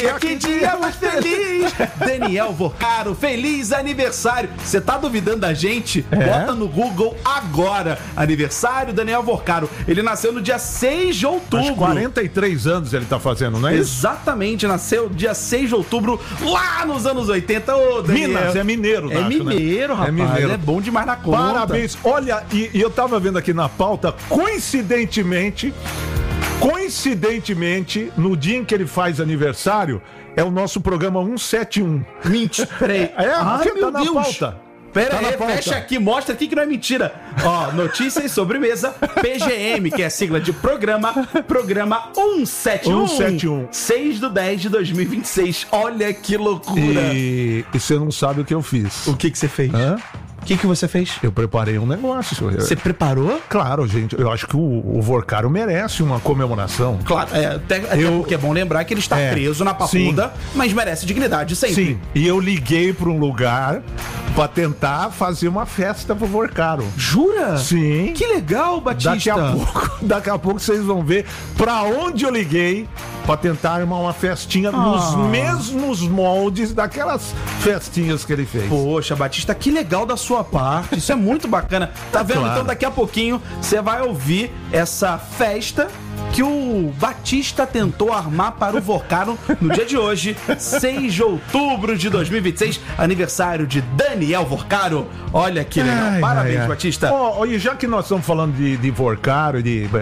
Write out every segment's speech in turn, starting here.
que dia mais feliz! Daniel Vorcaro, feliz aniversário! Você tá duvidando da gente? Bota no Google agora. Aniversário Daniel Vorcaro. Ele nasceu no dia 6 de outubro. Acho 43 anos ele tá fazendo, não é isso? Exatamente, nasceu dia 6 de outubro, lá nos anos 80. Ô, Daniel. Minas, é mineiro, É mineiro, né? rapaz. É mineiro. É bom demais na conta. Parabéns. Olha, e eu tava vendo aqui na pauta, coincidentemente, no dia em que ele faz aniversário, é o nosso programa 171. Mentira. Peraí. Porque tá na pauta. Pera aí, fecha aqui, mostra aqui que não é mentira. Ó, notícias e sobremesa, PGM, que é a sigla de programa 171. 171. 6/10/2026. Olha que loucura. E você não sabe o que eu fiz. O que você fez? Hã? O que você fez? Eu preparei um negócio. Você preparou? Claro, gente. Eu acho que o Vorcaro merece uma comemoração. Claro, até porque é bom lembrar que ele está preso na papuda, mas merece dignidade sempre. Sim, e eu liguei para um lugar pra tentar fazer uma festa pro Vorcaro. Jura? Sim. Que legal, Batista. Daqui a pouco vocês vão ver pra onde eu liguei pra tentar armar uma festinha nos mesmos moldes daquelas festinhas que ele fez. Poxa, Batista, que legal da sua parte. Isso é muito bacana. Tá vendo? Claro. Então daqui a pouquinho você vai ouvir essa festa que o Batista tentou armar para o Vorcaro no dia de hoje, 6 de outubro de 2026, aniversário de Daniel Vorcaro. Olha que legal. Parabéns, Batista. E já que nós estamos falando de Vorcaro,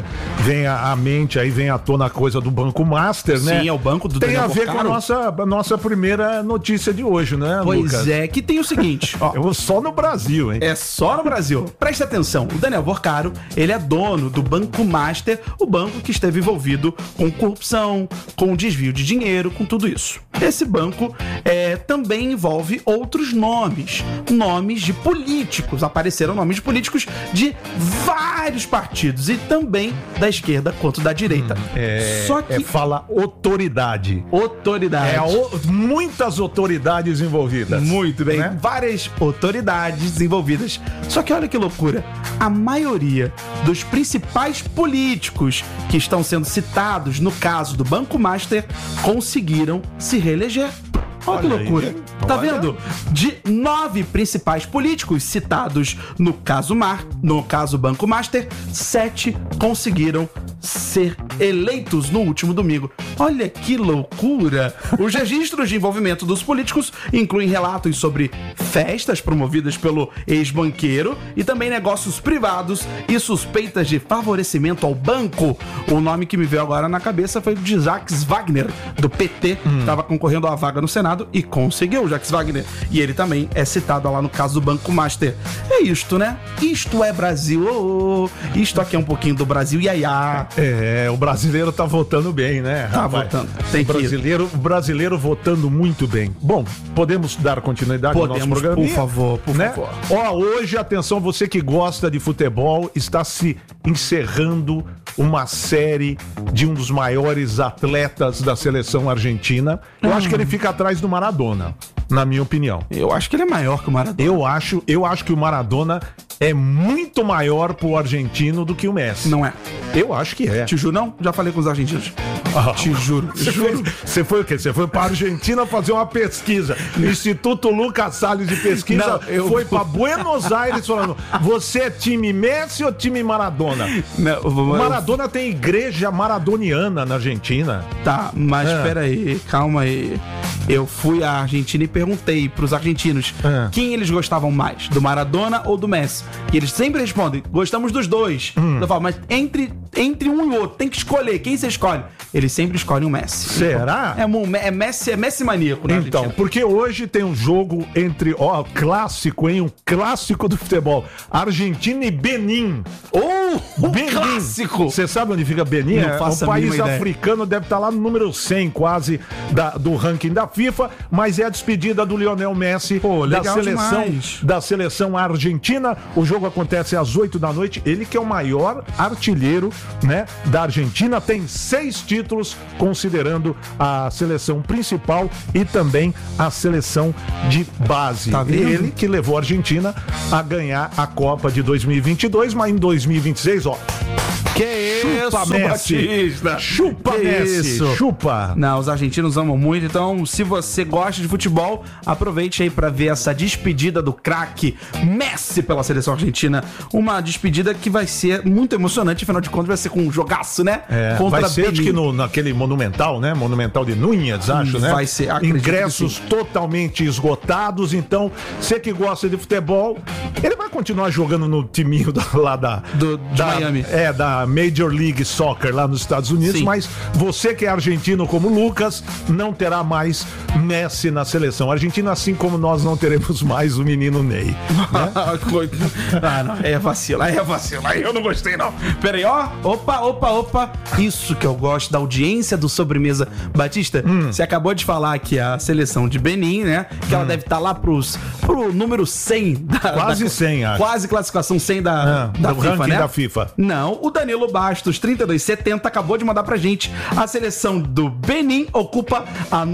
vem à mente aí, vem à tona a coisa do Banco Master, né? Sim, é o banco do Tem Daniel a ver Vorcaro. com a nossa primeira notícia de hoje, né, Pois Lucas? é, que tem o seguinte, ó. Eu vou só no Brasil, hein? É só no Brasil. Presta atenção, o Daniel Vorcaro, ele é dono do Banco Master, o banco que esteve envolvido com corrupção, com desvio de dinheiro, com tudo isso. Esse banco também envolve outros nomes de políticos. Apareceram nomes de políticos de vários partidos e também da esquerda quanto da direita. Só que fala autoridade. Autoridade. Muitas autoridades envolvidas. Muito bem, né? Várias autoridades envolvidas. Só que olha que loucura, a maioria dos principais políticos que estão sendo citados no caso do Banco Master conseguiram se reeleger. Olha que loucura. Aí, tá vendo? De 9 principais políticos citados no caso Banco Master, 7 conseguiram ser eleitos no último domingo. Olha que loucura! Os registros de envolvimento dos políticos incluem relatos sobre festas promovidas pelo ex-banqueiro e também negócios privados e suspeitas de favorecimento ao banco. O nome que me veio agora na cabeça foi de Jacques Wagner, do PT, que estava concorrendo à vaga no Senado e conseguiu, o Jacques Wagner. E ele também é citado lá no caso do Banco Master. É isto, né? Isto é Brasil. Isto aqui é um pouquinho do Brasil, iaiá. O brasileiro tá votando bem, né? Tá votando. O brasileiro votando muito bem. Bom, podemos dar continuidade ao nosso programa? Por favor, por favor. Hoje, atenção, você que gosta de futebol, está se encerrando uma série de um dos maiores atletas da seleção argentina. Eu acho que ele fica atrás do Maradona, na minha opinião. Eu acho que ele é maior que o Maradona. Eu acho que o Maradona é muito maior pro argentino do que o Messi. Não é? Eu acho que é. Te juro, não? Já falei com os argentinos. Te juro. Você foi o quê? Você foi pra Argentina fazer uma pesquisa. Instituto Lucas Salles de Pesquisa foi pra Buenos Aires falando: você é time Messi ou time Maradona? O Maradona tem igreja maradoniana na Argentina. Tá, mas peraí, calma aí. Eu fui à Argentina e perguntei pros argentinos quem eles gostavam mais, do Maradona ou do Messi. E eles sempre respondem: gostamos dos dois. Eu falo, mas entre um e outro, tem que escolher. Quem você escolhe? Eles sempre escolhem o Messi. Será? É Messi maníaco, né? Então, porque hoje tem um jogo entre, clássico, hein? Um clássico do futebol. Argentina e Benin. Benin. Clássico! Você sabe onde fica Benin? Não faço um a país mínima ideia. africano, deve estar lá no número 100 quase do ranking da FIFA, mas é a despedida do Lionel Messi da seleção argentina. O jogo acontece às 8 da noite. Ele que é o maior artilheiro, né, da Argentina, tem 6 títulos, considerando a seleção principal e também a seleção de base. Tá vendo? Ele que levou a Argentina a ganhar a Copa de 2022, mas em 2026, Que chupa, isso, Messi. Batista? Chupa, Que Messi. isso? Chupa. Não, os argentinos amam muito, então se você gosta de futebol, aproveite aí pra ver essa despedida do craque Messi pela seleção argentina. Uma despedida que vai ser muito emocionante, afinal de contas vai ser com um jogaço, né? Vai ser acho que naquele Monumental, né? Monumental de Núñez, acho, né? Vai ser, ingressos totalmente esgotados, então você que gosta de futebol, ele vai continuar jogando no timinho de Miami. Da Major League Soccer lá nos Estados Unidos, sim. Mas você que é argentino como Lucas, não terá mais Messi na seleção. Argentina, assim como nós não teremos mais o menino Ney. Né? Não, é vacilo, aí eu não gostei não. Pera aí, ó, opa, isso que eu gosto da audiência do Sobremesa. Batista, você acabou de falar que a seleção de Benin, né, que ela deve estar lá pro número 100 quase 100, acho. Quase classificação 100 da FIFA, né? Da FIFA. Não, o Danilo Bastos, 3270, acabou de mandar pra gente. A seleção do Benin ocupa a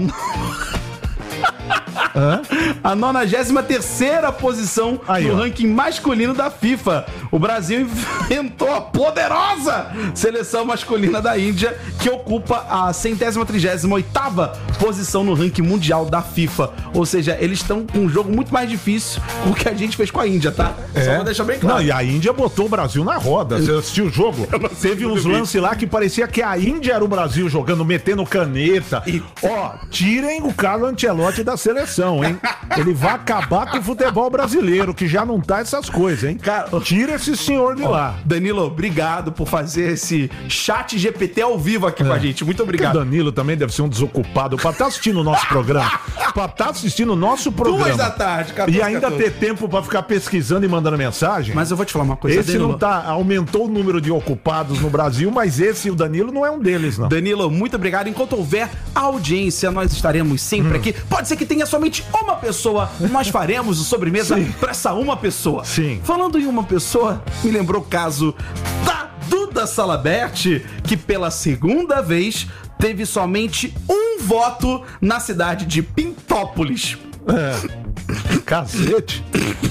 93ª posição no ranking masculino da FIFA. O Brasil enfrentou a poderosa seleção masculina da Índia, que ocupa a 138ª posição no ranking mundial da FIFA. Ou seja, eles estão com um jogo muito mais difícil do que a gente fez com a Índia, tá? Só vou deixar bem claro. Não, e a Índia botou o Brasil na roda. Você assistiu o jogo? Teve uns lances lá que parecia que a Índia era o Brasil jogando, metendo caneta. Ó, tirem o Carlo Ancelotti da seleção, hein? Ele vai acabar com o futebol brasileiro, que já não tá essas coisas, hein? Cara, tira esse senhor de lá. Danilo, obrigado por fazer esse chat GPT ao vivo aqui com a gente. Muito obrigado. O Danilo também deve ser um desocupado pra estar assistindo o nosso programa. Pra estar assistindo o nosso programa. 2 da tarde, 14, e ainda 14. Ter tempo pra ficar pesquisando e mandando mensagem. Mas eu vou te falar uma coisa, esse Danilo. Não tá, aumentou o número de ocupados no Brasil, mas o Danilo, não é um deles, não. Danilo, muito obrigado. Enquanto houver audiência, nós estaremos sempre aqui. Pode ser que tenha somente uma pessoa, nós faremos o Sobremesa pra essa uma pessoa. Sim. Falando em uma pessoa, me lembrou o caso da Duda Salabert, que pela segunda vez teve somente um voto na cidade de Pintópolis. Cacete.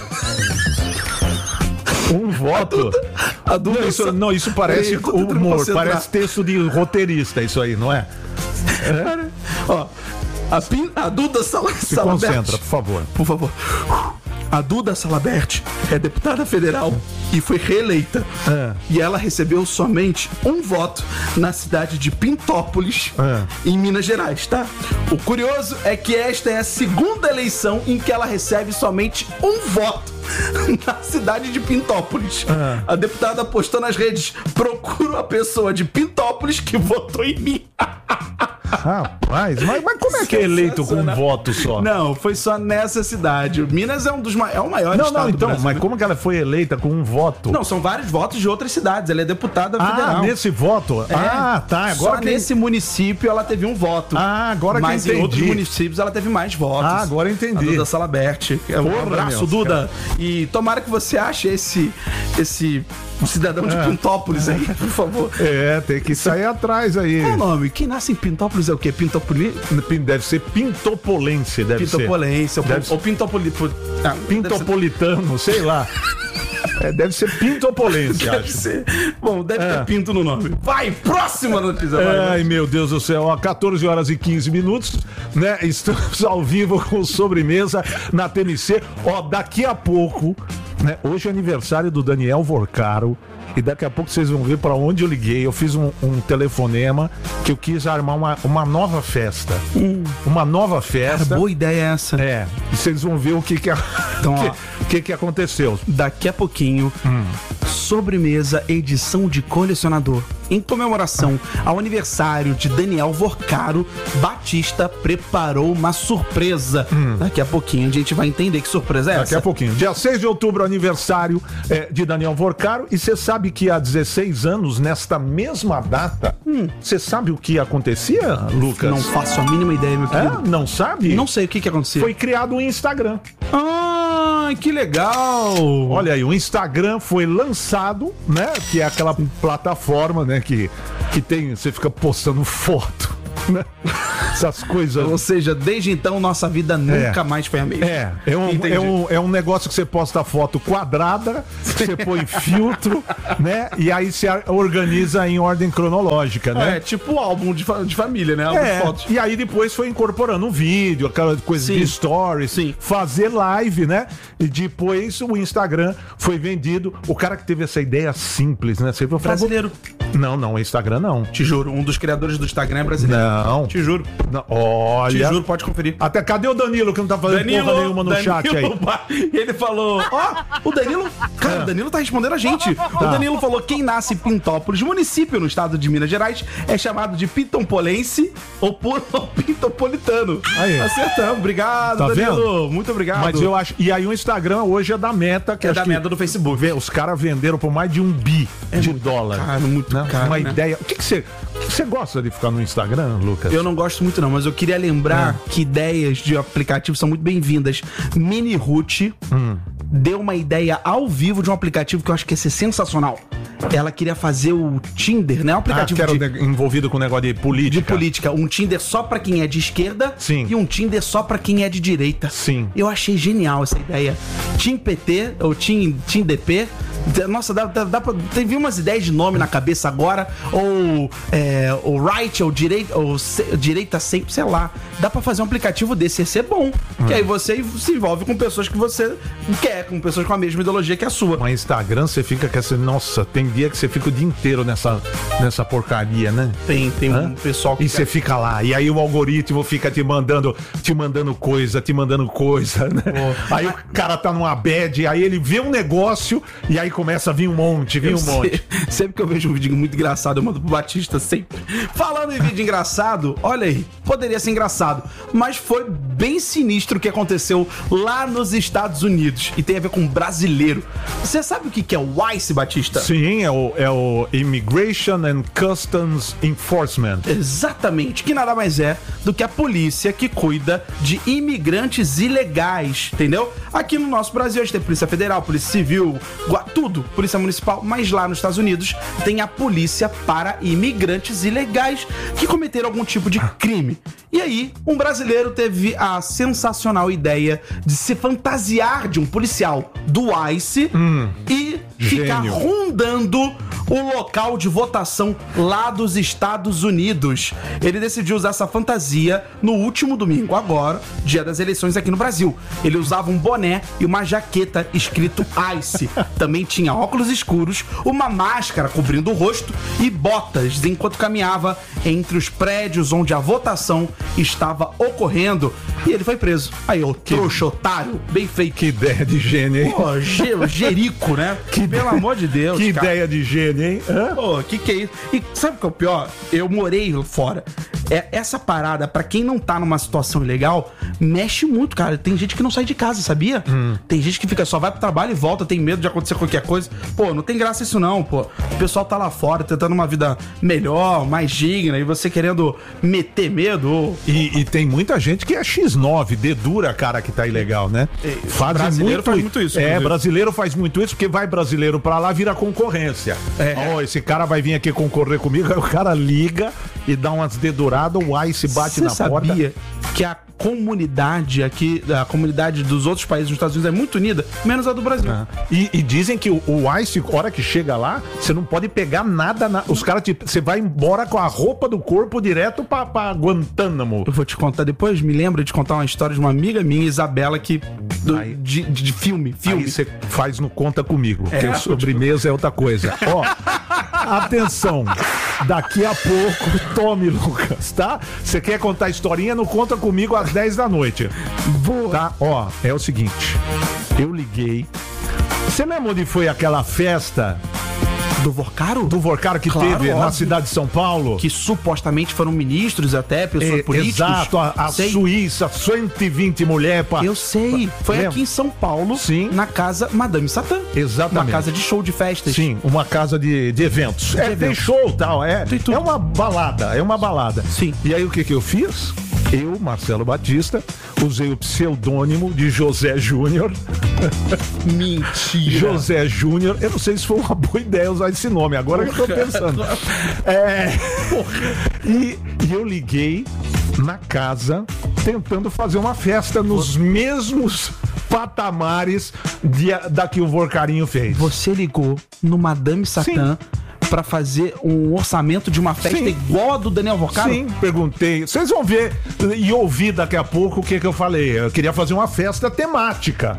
Um voto? A Duda isso parece humor, parece texto de roteirista, isso aí, não é? Ó, a Duda Salabert. Se concentra, por favor. Por favor. A Duda Salabert é deputada federal e foi reeleita. E ela recebeu somente um voto na cidade de Pintópolis, em Minas Gerais, tá? O curioso é que esta é a segunda eleição em que ela recebe somente um voto na cidade de Pintópolis. A deputada postou nas redes: procuro a pessoa de Pintópolis que votou em mim. Rapaz, mas como é que é eleito com um voto só? Não, foi só nessa cidade. Minas é é o maior estado então, do Brasil. Mas como que ela foi eleita com um voto? Não, são vários votos de outras cidades. Ela é deputada federal. Nesse voto? Tá. Agora só nesse município ela teve um voto. Agora que mas entendi. Em outros municípios ela teve mais votos. Agora entendi. A Duda Salabert. Um abraço, Duda. E tomara que você ache esse cidadão de Pintópolis aí, por favor. Tem que sair atrás aí. Qual o nome? Quem nasce em Pintópolis é o quê? Deve ser Pintopolense, Pintopolense, ou Pintopolitano, sei lá. Deve ser Pintopolense, acho. Deve ser. Bom, deve ter pinto no nome. Vai, próxima notícia. Ai, meu Deus do céu. 14 horas e 15 minutos, né? Estamos ao vivo com Sobremesa na TMC. Daqui a pouco, né? Hoje é aniversário do Daniel Vorcaro. E daqui a pouco vocês vão ver pra onde eu liguei. Eu fiz um telefonema que eu quis armar uma nova festa. Uma nova festa. Cara, boa ideia essa. E vocês vão ver o que aconteceu. Daqui a pouquinho, Sobremesa edição de colecionador. Em comemoração ao aniversário de Daniel Vorcaro, Batista preparou uma surpresa. Daqui a pouquinho a gente vai entender que surpresa é essa. Daqui a pouquinho. Dia 6 de outubro, aniversário de Daniel Vorcaro. E você sabe que há 16 anos, nesta mesma data, você sabe o que acontecia, Lucas? Não faço a mínima ideia, meu querido. Não sabe? Não sei o que acontecia. Foi criado um Instagram. Que legal! Olha aí, o Instagram foi lançado, né? Que é aquela plataforma, né? Que tem, você fica postando foto Essas coisas. Ou seja, desde então nossa vida nunca mais foi a mesma. É um negócio que você posta foto quadrada, você põe filtro, né? E aí você organiza em ordem cronológica, né? É, tipo álbum de família, né? Álbum de fotos. E aí depois foi incorporando um vídeo, aquela coisa de stories, fazer live, né? E depois o Instagram foi vendido. O cara que teve essa ideia simples, né? Você brasileiro. Não, o Instagram não. Te juro, um dos criadores do Instagram é brasileiro. Não. Te juro. Não. Olha. Te juro, pode conferir. Até cadê o Danilo que não tá fazendo porra nenhuma no chat aí? Ele falou, o Danilo, cara, o Danilo tá respondendo a gente. O Danilo falou, quem nasce em Pintópolis, município no estado de Minas Gerais, é chamado de pintompolense ou pintopolitano. Aí. Acertamos, obrigado, tá Danilo. Vendo? Muito obrigado. Mas eu acho, e aí o Instagram hoje é da Meta, que é da Meta do Facebook. Os caras venderam por mais de $1 bi de dólar. Cara, muito caro, uma ideia. O que você gosta de ficar no Instagram, Lucas? Eu não gosto muito não, mas eu queria lembrar que ideias de aplicativo são muito bem-vindas. Mini Ruth deu uma ideia ao vivo de um aplicativo que eu acho que ia ser sensacional. Ela queria fazer o Tinder, né? Um aplicativo que era envolvido com o negócio de política. De política. Um Tinder só pra quem é de esquerda e um Tinder só pra quem é de direita. Sim. Eu achei genial essa ideia. Team PT, ou Team DP. Nossa, dá pra... Teve umas ideias de nome na cabeça agora. Ou right, ou direita sempre, sei lá. Dá pra fazer um aplicativo desse, ia ser bom. Que aí você se envolve com pessoas que você quer, com pessoas com a mesma ideologia que a sua. Mas Instagram você fica com essa... Nossa, tem dia que você fica o dia inteiro nessa porcaria, né? Tem um pessoal que... E você fica lá, e aí o algoritmo fica te mandando coisa, né? Aí o cara tá numa bad, aí ele vê um negócio, e aí começa a vir um monte. Sempre que eu vejo um vídeo muito engraçado, eu mando pro Batista sempre. Falando em vídeo engraçado, olha aí, poderia ser engraçado, mas foi bem sinistro o que aconteceu lá nos Estados Unidos, e tem a ver com brasileiro. Você sabe o que é o ICE, Batista? Sim, é o Immigration and Customs Enforcement. Exatamente, que nada mais é do que a polícia que cuida de imigrantes ilegais, entendeu? Aqui no nosso Brasil a gente tem Polícia Federal, Polícia Civil, tudo, Polícia Municipal, mas lá nos Estados Unidos tem a polícia para imigrantes ilegais que cometeram algum tipo de crime. E aí, um brasileiro teve a sensacional ideia de se fantasiar de um policial do ICE e ficar rondando o local de votação lá dos Estados Unidos. Ele decidiu usar essa fantasia no último domingo, agora, dia das eleições aqui no Brasil. Ele usava um boné e uma jaqueta escrito ICE. Também tinha óculos escuros, uma máscara cobrindo o rosto e botas enquanto caminhava entre os prédios onde a votação estava ocorrendo. E ele foi preso. Aí, ô trouxa, otário, bem feito. Que ideia de gênio, hein? Pô, Jerico, né? Pelo amor de Deus, que cara. Ideia de gênio, hein? Pô, que é isso? E sabe o que é o pior? Eu morei fora. Essa parada, pra quem não tá numa situação ilegal, mexe muito, cara. Tem gente que não sai de casa, sabia? Tem gente que fica só vai pro trabalho e volta, tem medo de acontecer qualquer coisa. Pô, não tem graça isso não, pô. O pessoal tá lá fora tentando uma vida melhor, mais digna, e você querendo meter medo. E tem muita gente que é X9, dedura cara que tá ilegal, né? Brasileiro faz muito isso. Brasileiro faz muito isso, porque vai brasileiro pra lá, vira concorrência. Esse cara vai vir aqui concorrer comigo, aí o cara liga e dá umas deduradas, o ICE bate na porta. Você sabia que a comunidade aqui, a comunidade dos outros países dos Estados Unidos é muito unida, menos a do Brasil. E dizem que o ICE, a hora que chega lá, você não pode pegar nada, os caras, você vai embora com a roupa do corpo direto pra Guantánamo. Eu vou te contar depois, me lembro de contar uma história de uma amiga minha, Isabela, que de filme. Aí você faz no Conta Comigo, porque sobremesa é outra coisa. Atenção, daqui a pouco, tome, Lucas, tá? Você quer contar a historinha? No Conta Comigo às 10 da noite. Boa. Tá? É o seguinte, eu liguei. Você lembra onde foi aquela festa do Vorcaro? Do Vorcaro que teve óbvio. Na cidade de São Paulo. Que supostamente foram ministros até, pessoas políticas. Exato, a Suíça, 120 mulheres. Eu sei, foi lembra? Aqui em São Paulo, sim. Na casa Madame Satã. Exatamente. Uma casa de show de festas. Sim, uma casa de eventos. Tem show e tal, é uma balada, Sim. E aí o que eu fiz? Eu, Marcelo Batista, usei o pseudônimo de José Júnior. Mentira. José Júnior. Eu não sei se foi uma boa ideia usar esse nome, agora que eu tô pensando. E E eu liguei na casa tentando fazer uma festa nos mesmos patamares da que o Vorcarinho fez. Você ligou no Madame Satã pra fazer um orçamento de uma festa igual a do Daniel Vorcaro? Sim, perguntei. Vocês vão ver e ouvir daqui a pouco o que eu falei. Eu queria fazer uma festa temática.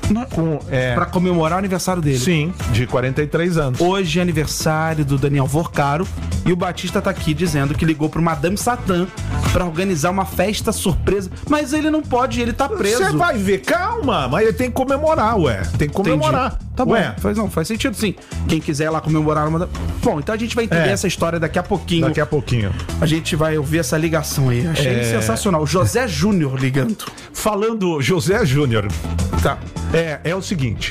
Pra comemorar o aniversário dele. Sim, de 43 anos. Hoje é aniversário do Daniel Vorcaro e o Batista tá aqui dizendo que ligou pro Madame Satã pra organizar uma festa surpresa. Mas ele não pode, ele tá preso. Você vai ver, calma, mas ele tem que comemorar, ué. Tem que comemorar. Entendi. Tá bom, faz sentido sim. Quem quiser lá comemorar uma... Bom, então a gente vai entender essa história daqui a pouquinho. Daqui a pouquinho. A gente vai ouvir essa ligação aí. Achei sensacional. José Júnior ligando. Falando José Júnior. Tá. É o seguinte.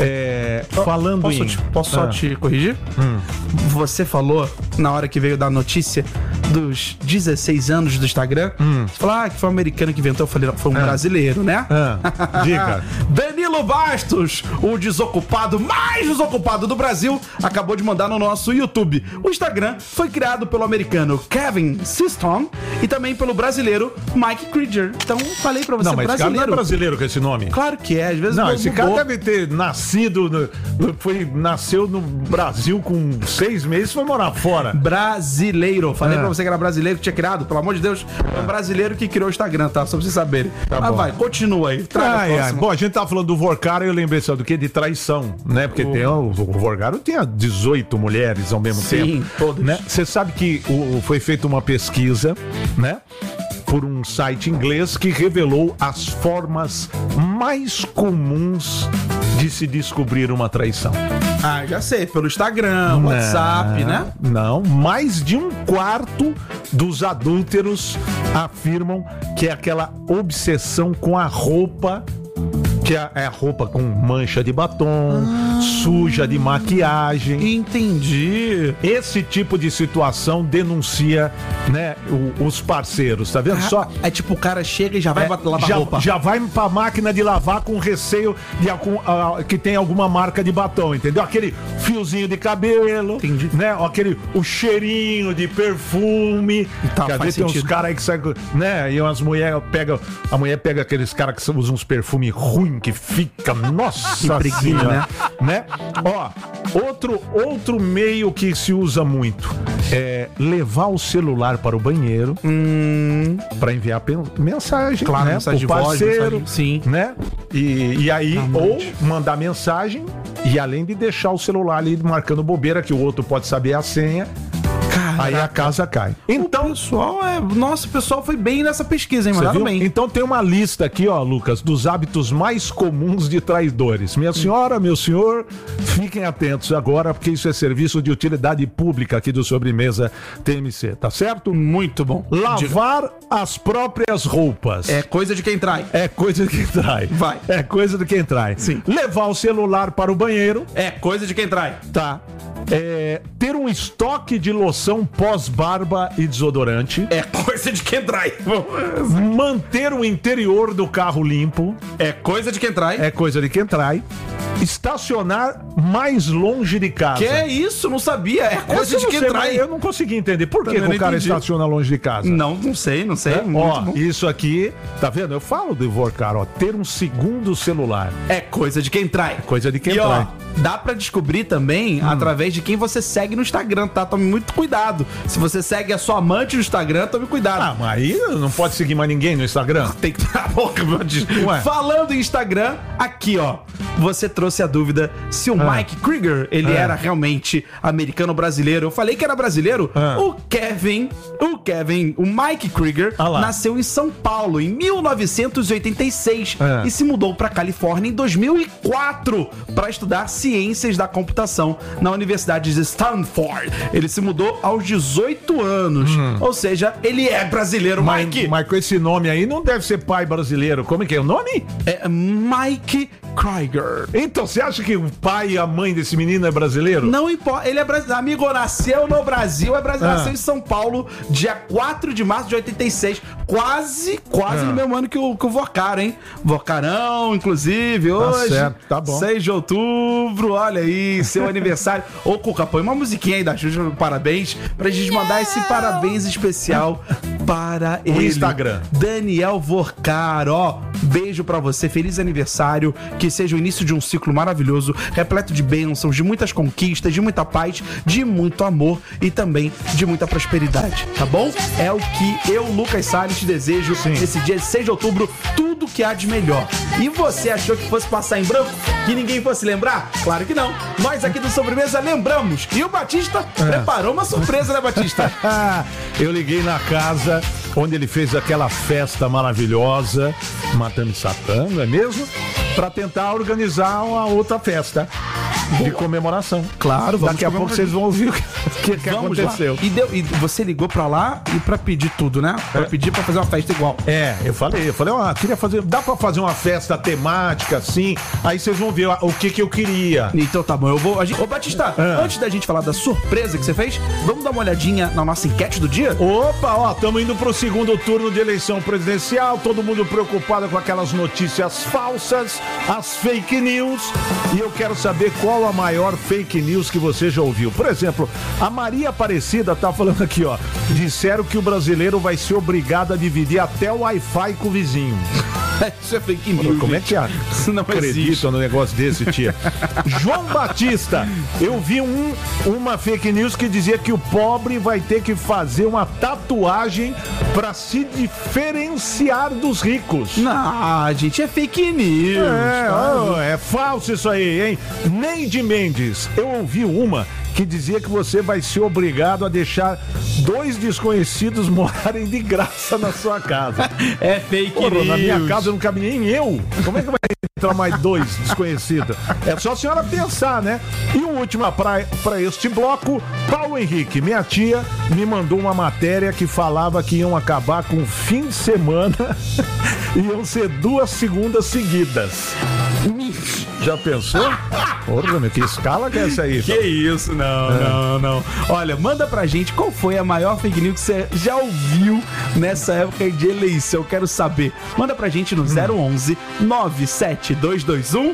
Falando Posso só te corrigir? Você falou, na hora que veio da notícia dos 16 anos do Instagram, você falou que foi um americano que inventou. Eu falei, não, foi um brasileiro, né? Diga. Danilo Bastos, o desocupado mais desocupado do Brasil, acabou de mandar no nosso YouTube. O Instagram foi criado pelo americano Kevin Systrom e também pelo brasileiro Mike Krieger. Então, falei pra você, não, mas brasileiro. Esse cara não é brasileiro com esse nome? Claro que é, às vezes não, esse cara deve ter nascido, nasceu no Brasil com 6 meses e foi morar fora. Brasileiro. Falei pra você que era brasileiro que tinha criado, pelo amor de Deus. É um brasileiro que criou o Instagram, tá? Só pra vocês saberem. Tá bom. Vai, continua aí. Bom, a gente tava falando do Vorcaro e eu lembrei só do que? De traição, né? Porque o Vorcaro tinha 18 mulheres ao mesmo tempo. Sim, todas. Né? Você sabe que foi feita uma pesquisa, né? Por um site inglês que revelou as formas mais comuns de se descobrir uma traição. Já sei, pelo Instagram, WhatsApp, né? Não, mais de 1/4 dos adúlteros afirmam que é aquela obsessão com a roupa, que é a roupa com mancha de batom, suja de maquiagem. Entendi. Esse tipo de situação denuncia, né, os parceiros, tá vendo só? É tipo, o cara chega e já vai lavar roupa. Já vai pra máquina de lavar com receio de que tem alguma marca de batom, entendeu? Aquele fiozinho de cabelo, entendi, né? O cheirinho de perfume. Tá, Quer dizer, tem uns caras aí que saem, né? E as mulheres a mulher pega aqueles caras que usam uns perfumes ruins que fica, nossa senhora, né? Ó, outro meio que se usa muito é levar o celular para o banheiro para enviar mensagem, claro, né? Mensagem pro parceiro, voz, sim, né? E aí, ou mandar mensagem e além de deixar o celular ali marcando bobeira que o outro pode saber a senha. Aí a casa cai. Então, o pessoal foi bem nessa pesquisa, hein? Mandaram bem. Então tem uma lista aqui, ó, Lucas, dos hábitos mais comuns de traidores. Minha senhora, meu senhor, fiquem atentos agora, porque isso é serviço de utilidade pública aqui do Sobremesa TMC, tá certo? Muito bom. Lavar as próprias roupas. É coisa de quem trai. É coisa de quem trai. Vai. É coisa de quem trai. Sim. Levar o celular para o banheiro. É coisa de quem trai. Tá. Ter um estoque de loção pós-barba e desodorante. É coisa de quem trai. Manter o interior do carro limpo. É coisa de quem trai. É coisa de quem trai. Estacionar mais longe de casa. Que é isso? Não sabia. É coisa de quem trai. Eu não consegui entender. Por que o cara estaciona longe de casa? Não sei. Ó, isso aqui, tá vendo? Eu falo do Vorcaro, ó. Ter um segundo celular. É coisa de quem trai. Coisa de quem trai. Dá pra descobrir também através de quem você segue no Instagram, tá? Tome muito cuidado. Se você segue a sua amante no Instagram, tome cuidado. Mas aí não pode seguir mais ninguém no Instagram? Tem que ter a boca, meu Deus. Falando em Instagram, aqui, ó. Você trouxe a dúvida se o Mike Krieger, ele era realmente americano-brasileiro. Eu falei que era brasileiro. O Mike Krieger nasceu em São Paulo em 1986 e se mudou pra Califórnia em 2004 pra estudar ciências da computação na Universidade de Stanford. Ele se mudou aos 18 anos. Ou seja, ele é brasileiro, Mike. Mas com esse nome aí não deve ser pai brasileiro. Como é que é o nome? É Mike Krieger. Então, você acha que o pai e a mãe desse menino é brasileiro? Não importa. Ele é brasileiro. Amigo, nasceu no Brasil, é brasileiro. Nasceu em São Paulo, dia 4 de março de 86. Quase no mesmo ano que o Vorcaro, hein? Vorcarão, inclusive, hoje. Tá certo, tá bom. 6 de outubro, olha aí, seu aniversário. Ô, Cuca, põe uma musiquinha aí da Xuxa, parabéns, pra gente mandar esse parabéns especial para ele. Instagram. Daniel Vorcaro, ó, beijo pra você, feliz aniversário, que seja o início de um ciclo maravilhoso, repleto de bênçãos, de muitas conquistas, de muita paz, de muito amor e também de muita prosperidade, tá bom? É o que eu, Lucas Salles, te desejo nesse dia 6 de outubro, tudo que há de melhor. E você achou que fosse passar em branco? Que ninguém fosse lembrar? Claro que não. Nós aqui do Sobremesa lembramos. E o Batista preparou uma surpresa, né, Batista? Eu liguei na casa onde ele fez aquela festa maravilhosa, Madame Satã, não é mesmo? Pra tentar organizar uma outra festa de comemoração. Claro, vamos. Daqui a pouco vocês vão ouvir o que aconteceu. E você ligou pra lá e pra pedir tudo, né? Pra pedir pra fazer uma festa igual. Eu falei, queria fazer, dá pra fazer uma festa temática assim, aí vocês vão ver o que eu queria. Então tá bom, eu vou... Ô Batista, antes da gente falar da surpresa que você fez, vamos dar uma olhadinha na nossa enquete do dia? Opa, ó, estamos indo pro segundo turno de eleição presidencial, todo mundo preocupado com aquelas notícias falsas, as fake news, e eu quero saber qual a maior fake news que você já ouviu. Por exemplo, a Maria Aparecida tá falando aqui, ó, disseram que o brasileiro vai ser obrigado a dividir até o Wi-Fi com o vizinho. Isso é fake news. Como é que é? Isso não acredita no negócio desse, tia? João Batista, eu vi uma fake news que dizia que o pobre vai ter que fazer uma tatuagem pra se diferenciar dos ricos. Não, gente, é fake news. É falso isso aí, hein? Neide Mendes, eu ouvi uma que dizia que você vai ser obrigado a deixar 2 desconhecidos morarem de graça na sua casa. É fake news. Na minha casa não cabe nem eu. Como é que vai entrar mais 2 desconhecidos? É só a senhora pensar, né? E o último para este bloco, Paulo Henrique, minha tia me mandou uma matéria que falava que iam acabar com o fim de semana iam ser 2 segundas seguidas. Já pensou? Porra, meu, que escala que é essa aí? Que isso, não. Olha, manda pra gente qual foi a maior fake news que você já ouviu nessa época de eleição. Eu quero saber. Manda pra gente no 011 97221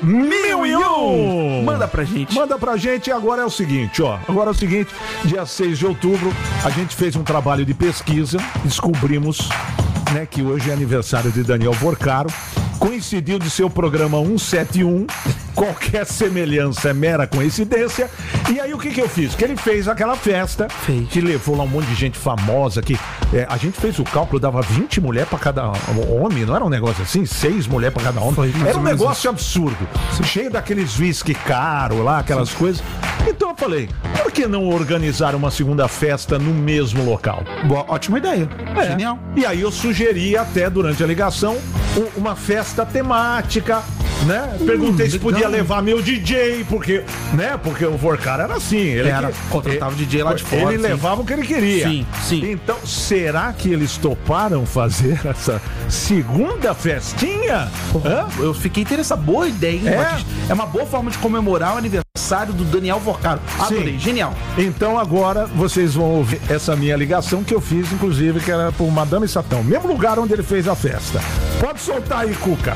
1001. Manda pra gente. Manda pra gente. Agora é o seguinte, ó. Agora é o seguinte, dia 6 de outubro, a gente fez um trabalho de pesquisa, descobrimos, né, que hoje é aniversário de Daniel Vorcaro. Coincidiu de ser o programa 171, qualquer semelhança é mera coincidência. E aí o que eu fiz? Que ele fez aquela festa, que levou lá um monte de gente famosa, que a gente fez o cálculo, dava 20 mulheres pra cada homem, não era um negócio assim? 6 mulheres pra cada homem. Era um negócio absurdo, cheio daqueles whisky caro lá, aquelas coisas. Então eu falei, por que não organizar uma segunda festa no mesmo local? Boa, ótima ideia. Genial. E aí eu sugeri até durante a ligação uma festa temática, né? Perguntei se podia levar meu DJ, porque o Vorcaro era assim, ele contratava o DJ lá de fora. Ele levava o que ele queria. Sim. Então, será que eles toparam fazer essa segunda festinha? Eu fiquei interessado, boa ideia, hein? É uma boa forma de comemorar o aniversário do Daniel Vorcaro. Adorei, genial. Então agora vocês vão ouvir essa minha ligação que eu fiz, inclusive, que era pro Madame Satã, mesmo lugar onde ele fez a festa. Pode soltar aí, Cuca.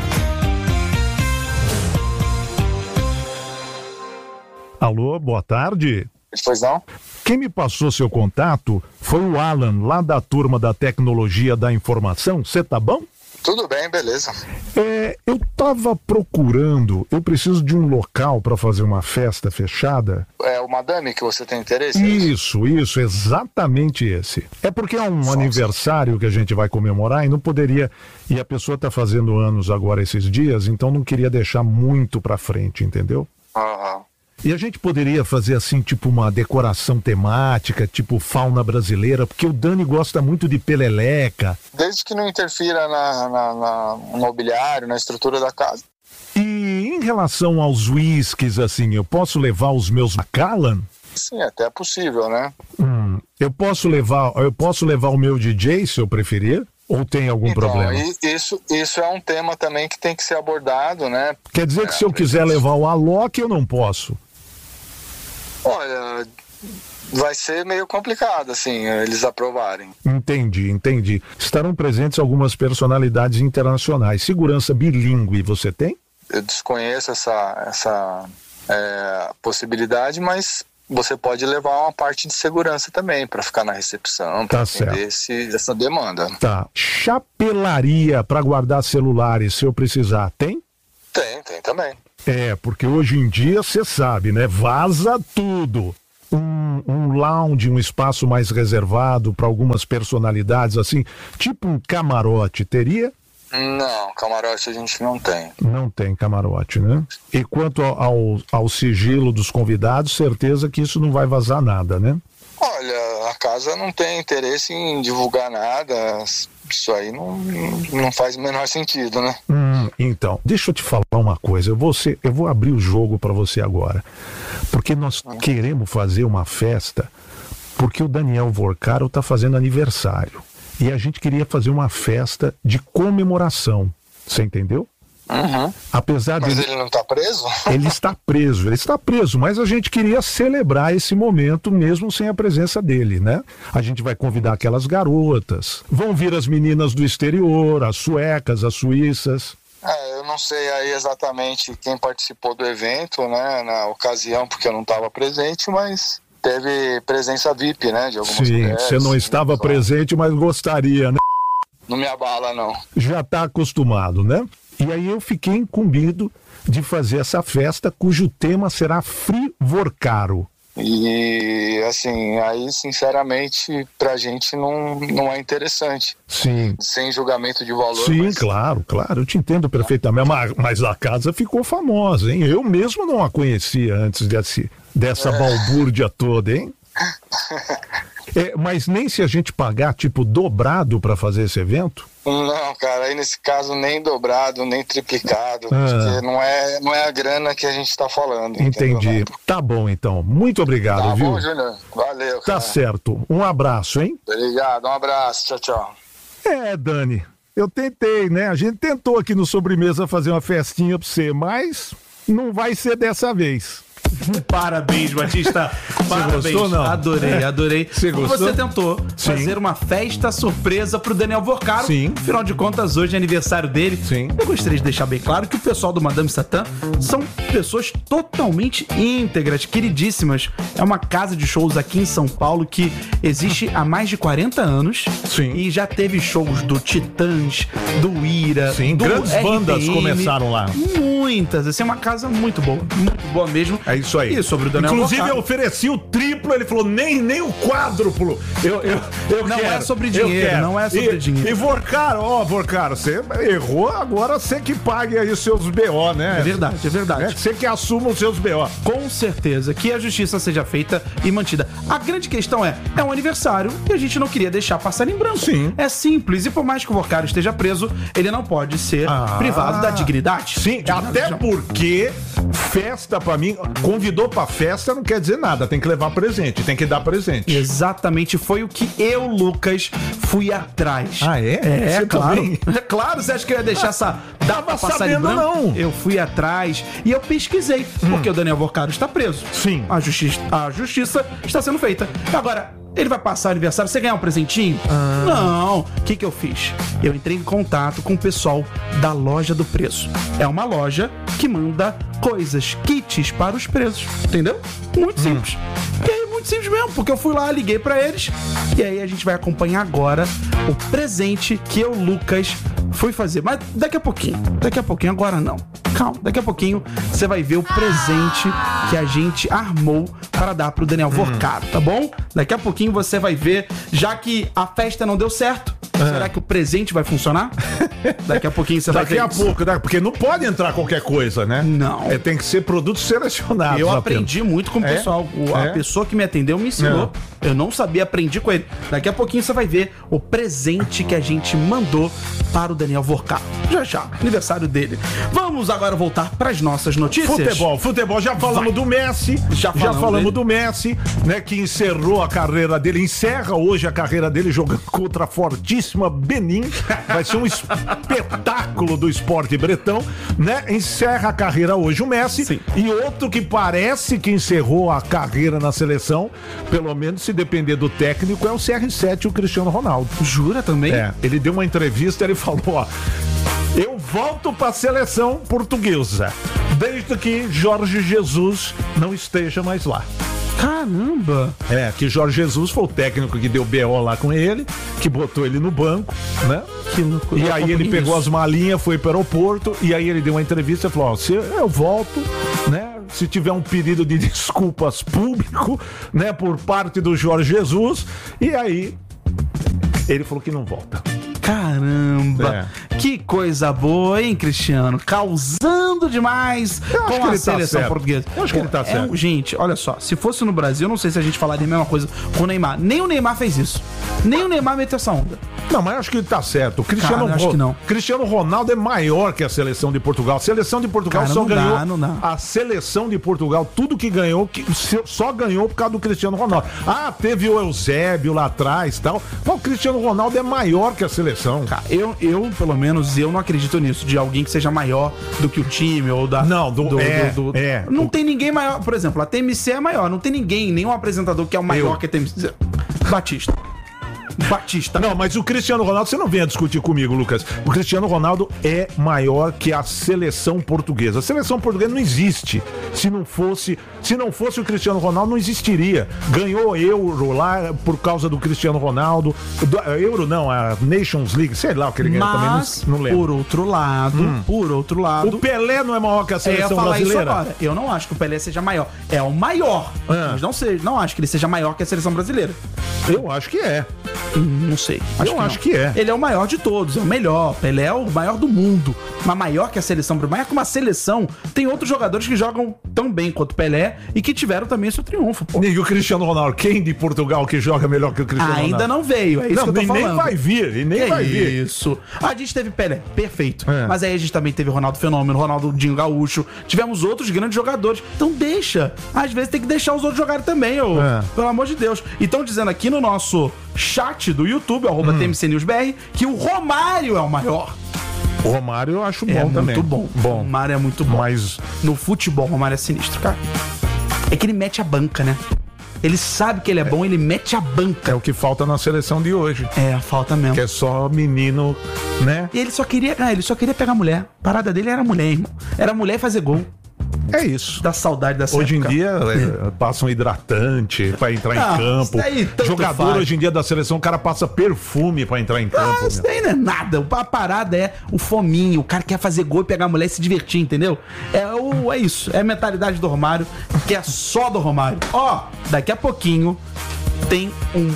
Alô, boa tarde. Pois não? Quem me passou seu contato foi o Alan, lá da turma da Tecnologia da Informação. Você tá bom? Tudo bem, beleza. Eu tava procurando, eu preciso de um local para fazer uma festa fechada. É o Madame que você tem interesse? Isso, exatamente esse. É porque é um aniversário que a gente vai comemorar e não poderia, e a pessoa tá fazendo anos agora esses dias, então não queria deixar muito pra frente, entendeu? E a gente poderia fazer assim, tipo uma decoração temática, tipo fauna brasileira, porque o Dani gosta muito de peleleca. Desde que não interfira no mobiliário, na estrutura da casa. E em relação aos whiskies, assim, eu posso levar os meus Macallan? Sim, até é possível, né? Eu posso levar o meu DJ, se eu preferir? Ou tem algum problema? Isso é um tema também que tem que ser abordado, né? Quer dizer que se eu quiser levar o Alok, eu não posso? Olha, vai ser meio complicado, assim, eles aprovarem. Entendi. Estarão presentes algumas personalidades internacionais. Segurança bilíngue, você tem? Eu desconheço essa possibilidade, mas você pode levar uma parte de segurança também para ficar na recepção, para atender essa demanda. Tá. Chapelaria para guardar celulares, se eu precisar, tem? Tem também. Porque hoje em dia, você sabe, né? Vaza tudo. Um lounge, um espaço mais reservado para algumas personalidades, assim, tipo um camarote, teria? Não, camarote a gente não tem. Não tem camarote, né? E quanto ao sigilo dos convidados, certeza que isso não vai vazar nada, né? Olha, a casa não tem interesse em divulgar nada. Isso aí não faz o menor sentido, né? Então, deixa eu te falar uma coisa. Eu vou abrir o jogo para você agora. Porque nós queremos fazer uma festa, porque o Daniel Vorcaro está fazendo aniversário. E a gente queria fazer uma festa de comemoração. Você entendeu? Apesar Mas ele não está preso? Ele está preso, mas a gente queria celebrar esse momento mesmo sem a presença dele, né? A gente vai convidar aquelas garotas, vão vir as meninas do exterior, as suecas, as suíças. Eu não sei aí exatamente quem participou do evento, né, na ocasião, porque eu não estava presente, mas teve presença VIP, né, de algumas mulheres. Sim, você não estava presente, mas gostaria, né? Não me abala, não. Já está acostumado, né? E aí eu fiquei incumbido de fazer essa festa cujo tema será Frivorcaro. E assim, aí sinceramente pra gente não é interessante. Sim. Sem julgamento de valor. Sim, mas... claro, eu te entendo perfeitamente, mas a casa ficou famosa, hein? Eu mesmo não a conhecia antes dessa balbúrdia toda, hein? Mas nem se a gente pagar, tipo, dobrado pra fazer esse evento? Não, cara, aí nesse caso nem dobrado, nem triplicado, porque não é a grana que a gente tá falando. Entendi. Entendeu? Tá bom, então. Muito obrigado, viu? Tá bom, Júnior. Valeu, cara. Tá certo. Um abraço, hein? Obrigado, um abraço. Tchau, tchau. Dani, eu tentei, né? A gente tentou aqui no Sobremesa fazer uma festinha pra você, mas não vai ser dessa vez. Parabéns, Batista. Parabéns. Você gostou, não? Adorei. Você gostou? Você tentou fazer uma festa surpresa pro Daniel Vorcaro. Sim. Afinal de contas, hoje é aniversário dele. Sim. Eu gostaria de deixar bem claro que o pessoal do Madame Satã são pessoas totalmente íntegras, queridíssimas. É uma casa de shows aqui em São Paulo que existe há mais de 40 anos. Sim. E já teve shows do Titãs, do Ira, Sim, do grandes RPM, bandas começaram lá. Muitas. Assim, é uma casa muito boa mesmo. É isso aí. E sobre o Daniel Inclusive, Vorcaro, eu ofereci o triplo, ele falou, nem o quádruplo. Eu não quero, é sobre dinheiro, não é sobre dinheiro. E Vorcaro, você errou, agora você que pague aí os seus BO, né? É verdade. Você que assuma os seus BO. Com certeza, que a justiça seja feita e mantida. A grande questão é um aniversário e a gente não queria deixar passar em branco. Sim. É simples, e por mais que o Vorcaro esteja preso, ele não pode ser privado da dignidade. Sim, até porque festa pra mim, convidou pra festa não quer dizer nada, tem que levar presente, tem que dar presente. Exatamente, foi o que eu, Lucas, fui atrás. Ah, é? Você claro. Também? É claro, você acha que eu ia deixar essa data passar em branco? Não. Eu fui atrás e eu pesquisei, porque o Daniel Vorcaro está preso. Sim. A justiça está sendo feita. Agora, ele vai passar o aniversário, você ganhar um presentinho? Não. O que eu fiz? Eu entrei em contato com o pessoal da Loja do Preso. É uma loja que manda coisas, kits para os presos. Entendeu? Muito simples. E aí, muito simples mesmo, porque eu fui lá, liguei pra eles, e aí a gente vai acompanhar agora o presente que eu, Lucas, fui fazer. Mas daqui a pouquinho, agora não. Calma, daqui a pouquinho você vai ver o presente que a gente armou para dar pro Daniel Vorcaro, tá bom? Daqui a pouquinho você vai ver, já que a festa não deu certo, será que o presente vai funcionar? Daqui a pouquinho você vai ver. Daqui a pouco, porque não pode entrar qualquer coisa, né? Não. Tem que ser produtos selecionados. Eu aprendi muito com o pessoal. A pessoa que me atendeu me ensinou. Eu não sabia, aprendi com ele. Daqui a pouquinho você vai ver o presente que a gente mandou para o Daniel Vorcaro. Já, aniversário dele. Vamos agora voltar para as nossas notícias. Futebol. Já falamos do Messi. Já falamos do Messi, né? Que encerrou a carreira dele. Encerra hoje a carreira dele jogando contra a fortíssima Benin. Vai ser um espetáculo do esporte bretão, né? Encerra a carreira hoje o Messi. Sim. E outro que parece que encerrou a carreira na seleção, pelo menos se depender do técnico, é o CR7, o Cristiano Ronaldo. Jura também? Ele deu uma entrevista, ele falou, eu volto para a seleção portuguesa, desde que Jorge Jesus não esteja mais lá. Caramba! Que Jorge Jesus foi o técnico que deu BO lá com ele, que botou ele no banco, né? Que loucura. E aí ele pegou as malinhas, foi para o aeroporto, e aí ele deu uma entrevista e falou, ó, se eu volto, né? Se tiver um pedido de desculpas público, né, por parte do Jorge Jesus, e aí ele falou que não volta. Caramba, que coisa boa, hein, Cristiano? Causando demais com a seleção portuguesa. Eu acho que ele tá certo. Gente, olha só, se fosse no Brasil, eu não sei se a gente falaria a mesma coisa com o Neymar. Nem o Neymar fez isso. Nem o Neymar meteu essa onda. Não, mas eu acho que ele tá certo. O Cristiano Ronaldo é maior que a seleção de Portugal. A seleção de Portugal só ganhou. A seleção de Portugal, tudo que ganhou, só ganhou por causa do Cristiano Ronaldo. Teve o Eusébio lá atrás e tal. Mas o Cristiano Ronaldo é maior que a seleção. Cara, eu, pelo menos, eu não acredito nisso, de alguém que seja maior do que o time ou da... Não, Não tem ninguém maior. Por exemplo, a TMC é maior. Não tem ninguém, nenhum apresentador que é o maior que a TMC. Batista. Não, mas o Cristiano Ronaldo, você não venha discutir comigo, Lucas. O Cristiano Ronaldo é maior que a seleção portuguesa. A seleção portuguesa não existe. Se não fosse o Cristiano Ronaldo, não existiria. Ganhou Euro lá por causa do Cristiano Ronaldo. Euro não, a Nations League, sei lá o que ele ganhou também, não lembro. Por outro lado... O Pelé não é maior que a seleção brasileira? Isso agora. Eu não acho que o Pelé seja maior. É o maior. Mas não acho que ele seja maior que a seleção brasileira. Eu acho que é. Não sei. Acho que é. Ele é o maior de todos, é o melhor. Pelé é o maior do mundo. Mas maior que a seleção, maior que uma seleção. Tem outros jogadores que jogam tão bem quanto Pelé e que tiveram também seu triunfo. Pô. E o Cristiano Ronaldo, quem de Portugal que joga melhor que o Cristiano Ronaldo? Ainda não veio, é isso que eu tô falando. Nem vai vir. Isso. A gente teve Pelé, perfeito. Mas aí a gente também teve Ronaldo Fenômeno, Ronaldinho Gaúcho. Tivemos outros grandes jogadores. Então deixa. Às vezes tem que deixar os outros jogarem também, pelo amor de Deus. E estão dizendo aqui no nosso chat do YouTube, @TMCNewsBR, que o Romário é o maior. O Romário eu acho bom também. Muito bom. O Romário é muito bom. Mas no futebol, o Romário é sinistro, cara. É que ele mete a banca, né? Ele sabe que ele é bom, ele mete a banca. É o que falta na seleção de hoje. Falta mesmo. Que é só menino, né? E ele só queria pegar mulher. A parada dele era mulher, irmão. Era mulher e fazer gol. É isso. Dá saudade dessa Hoje época. em dia passa um hidratante pra entrar em campo. Jogador faz. Hoje em dia da seleção, o cara passa perfume pra entrar em campo. Isso daí não é nada. A parada é o fominho. O cara quer fazer gol e pegar a mulher e se divertir, entendeu? É isso. É a mentalidade do Romário, que é só do Romário. Daqui a pouquinho tem um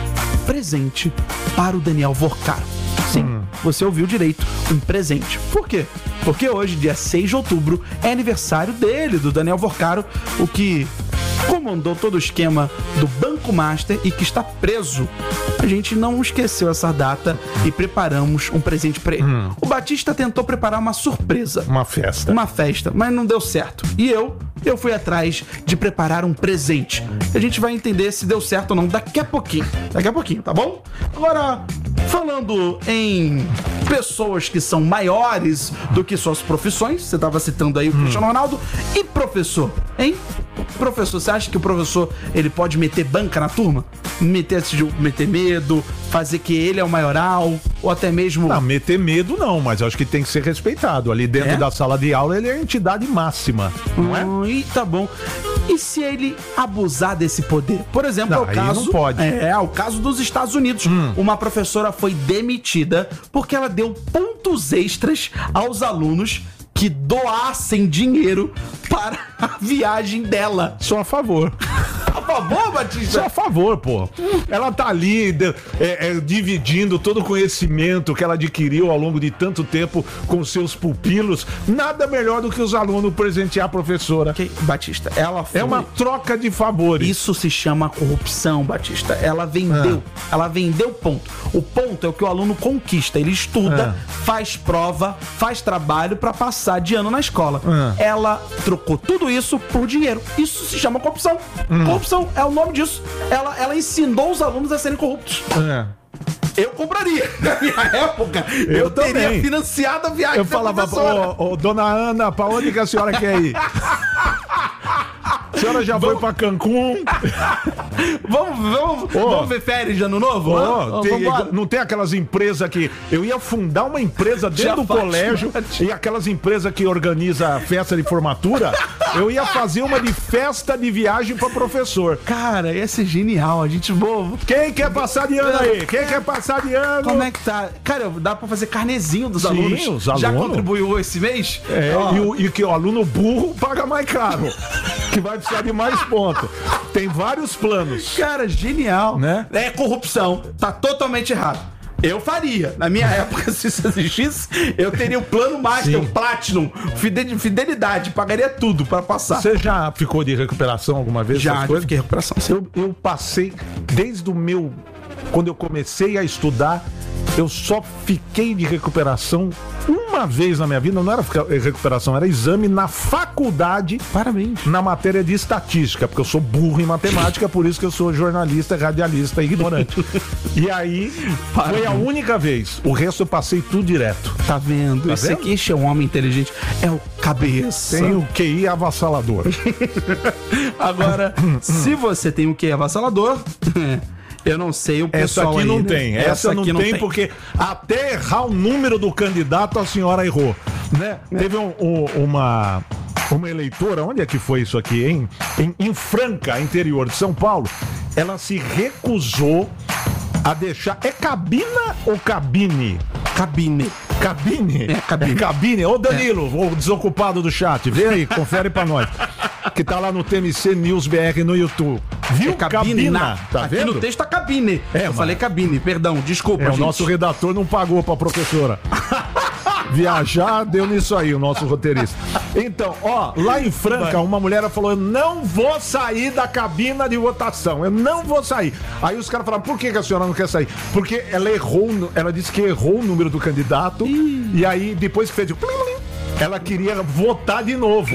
presente para o Daniel Vorcaro. Sim, você ouviu direito, um presente. Por quê? Porque hoje, dia 6 de outubro, é aniversário dele, do Daniel Vorcaro, o que comandou todo o esquema do Banco Master e que está preso. A gente não esqueceu essa data e preparamos um presente para ele. O Batista tentou preparar uma surpresa. Uma festa, mas não deu certo. E eu fui atrás de preparar um presente. A gente vai entender se deu certo ou não daqui a pouquinho. Tá bom? Agora, falando em pessoas que são maiores do que suas profissões, você estava citando aí o Cristiano Ronaldo, e professor, hein? Professor, você acha que o professor ele pode meter banca na turma? Meter medo, fazer que ele é o maioral, ou até mesmo... Não, meter medo não, mas eu acho que tem que ser respeitado. Ali dentro da sala de aula ele é a entidade máxima, não é? E tá bom. E se ele abusar desse poder? Por exemplo, não pode. O caso dos Estados Unidos. Uma professora foi demitida porque ela deu pontos extras aos alunos que doassem dinheiro para a viagem dela. Sou a favor. A favor, Batista? Sou a favor, pô. Ela tá ali dividindo todo o conhecimento que ela adquiriu ao longo de tanto tempo com seus pupilos. Nada melhor do que os alunos presentear a professora. Batista, ela foi... É uma troca de favores. Isso se chama corrupção, Batista. Ela vendeu. Ela vendeu ponto. O ponto é o que o aluno conquista. Ele estuda, faz prova, faz trabalho pra passar de ano na escola. Ela trocou tudo isso por dinheiro. Isso se chama corrupção. Corrupção é o nome disso. Ela ensinou os alunos a serem corruptos. Eu compraria. Na minha época, eu teria financiado a viagem. Eu falava, dona Ana, pra onde que a senhora quer ir? A senhora já foi pra Cancún? Vamos ver férias de ano novo? Não tem aquelas empresas que... Eu ia fundar uma empresa dentro do colégio e aquelas empresas que organizam festa de formatura, eu ia fazer uma de festa de viagem pra professor. Cara, ia ser genial. A gente... Quem quer passar de ano aí? Quem quer passar de ano? Como é que tá? Cara, dá pra fazer carnezinho dos alunos. Os alunos. Já contribuiu esse mês? E que o aluno burro paga mais caro. Que vai precisar de mais ponto. Tem vários planos. Cara, genial. Né? É corrupção. Tá totalmente errado. Eu faria. Na minha época, se isso existisse, eu teria o plano master, o platinum, fidelidade, pagaria tudo pra passar. Você já ficou de recuperação alguma vez? Já fiquei de recuperação. Eu passei desde o meu... Quando eu comecei a estudar, eu só fiquei de recuperação uma vez na minha vida. Não era recuperação, era exame na faculdade. Parabéns. Na matéria de estatística, porque eu sou burro em matemática, por isso que eu sou jornalista, radialista e ignorante. E aí, foi a única vez. O resto eu passei tudo direto. Tá vendo? Esse é um homem inteligente. É o cabeça. Tem o QI avassalador. Agora, se você tem o QI avassalador... Eu não sei o pessoal. Essa aqui não aí, tem. Né? Essa não tem porque até errar o número do candidato a senhora errou, né? Teve uma eleitora, onde é que foi isso aqui, em Franca, interior de São Paulo, ela se recusou a deixar... É cabina ou cabine? Cabine. Cabine? É cabine. Cabine. Ô Danilo, o desocupado do chat, vê aí, confere pra nós. Que tá lá no TMC News BR no YouTube. Viu? Cabina. Tá aqui vendo? no texto tá cabine. Eu falei cabine, perdão, desculpa, gente. O nosso redator não pagou pra professora. Viajar, deu nisso aí, o nosso roteirista. Então, lá em Franca, uma mulher falou: eu não vou sair da cabina de votação, eu não vou sair. Aí os caras falaram: por que a senhora não quer sair? Porque ela errou, ela disse que errou o número do candidato. E aí, depois que fez o... ela queria votar de novo.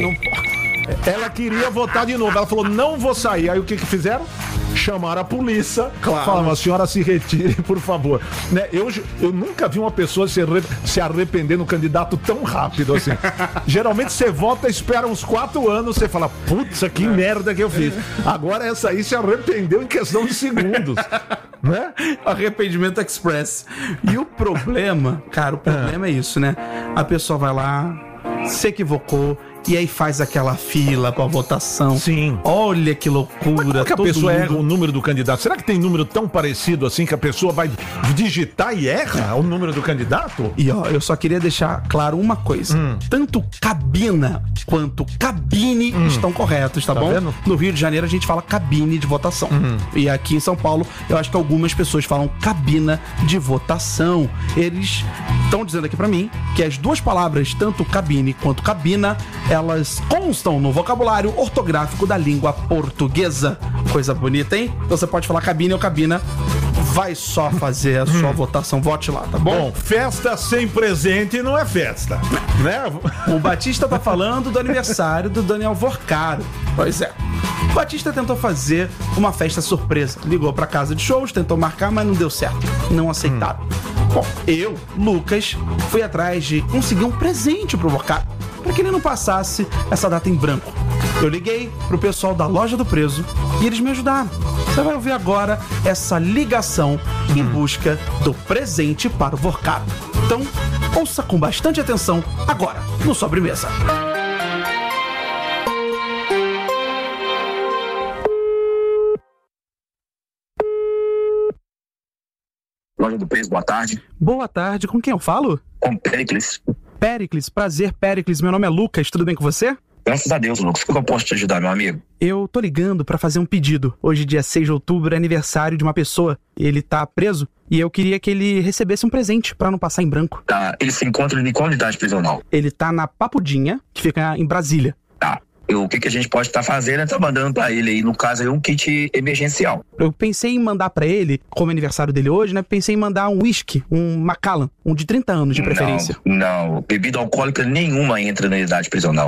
Ela queria votar de novo. Ela falou: não vou sair. Aí o que fizeram? Chamaram a polícia. Claro. Falaram: a senhora se retire, por favor. Né? Eu nunca vi uma pessoa se arrepender no candidato tão rápido assim. Geralmente você vota, espera uns 4 anos, você fala: putz, que merda que eu fiz. Agora essa aí se arrependeu em questão de segundos. Né? Arrependimento express. E o problema, cara, é isso, né? A pessoa vai lá, se equivocou, e aí faz aquela fila pra votação. Sim. Olha que loucura. Como que a pessoa erra o número do candidato? Será que tem número tão parecido assim que a pessoa vai digitar e erra o número do candidato? E eu só queria deixar claro uma coisa. Tanto cabina quanto cabine estão corretos, tá bom? Vendo? No Rio de Janeiro a gente fala cabine de votação. E aqui em São Paulo eu acho que algumas pessoas falam cabina de votação. Eles estão dizendo aqui pra mim que as duas palavras, tanto cabine quanto cabina, elas constam no vocabulário ortográfico da língua portuguesa. Coisa bonita, hein? Então você pode falar cabine ou cabina. Vai só fazer a sua votação. Vote lá, tá bom? Bom, festa sem presente não é festa, né? O Batista tá falando do aniversário do Daniel Vorcaro. Pois é. O Batista tentou fazer uma festa surpresa. Ligou pra casa de shows, tentou marcar, mas não deu certo. Não aceitaram. Bom, eu, Lucas, fui atrás de conseguir um presente pro Vorcaro, para que ele não passasse essa data em branco. Eu liguei pro pessoal da Loja do Preso e eles me ajudaram. Você vai ouvir agora essa ligação em busca do presente para o Vorcaro. Então, ouça com bastante atenção agora no Sobremesa. Loja do Preso, boa tarde. Boa tarde, com quem eu falo? Com Péricles. Péricles, prazer, Péricles. Meu nome é Lucas, tudo bem com você? Graças a Deus, Lucas. Como eu posso te ajudar, meu amigo? Eu tô ligando pra fazer um pedido. Hoje, dia 6 de outubro, é aniversário de uma pessoa. Ele tá preso e eu queria que ele recebesse um presente pra não passar em branco. Tá, ele se encontra em qual unidade prisional? Ele tá na Papudinha, que fica em Brasília. Tá. O que a gente pode estar fazendo é estar mandando pra ele aí, no caso aí, um kit emergencial. Eu pensei em mandar pra ele, como é aniversário dele hoje, né? Pensei em mandar um whisky, um Macallan, um de 30 anos de preferência. Não, bebida alcoólica nenhuma entra na unidade prisional.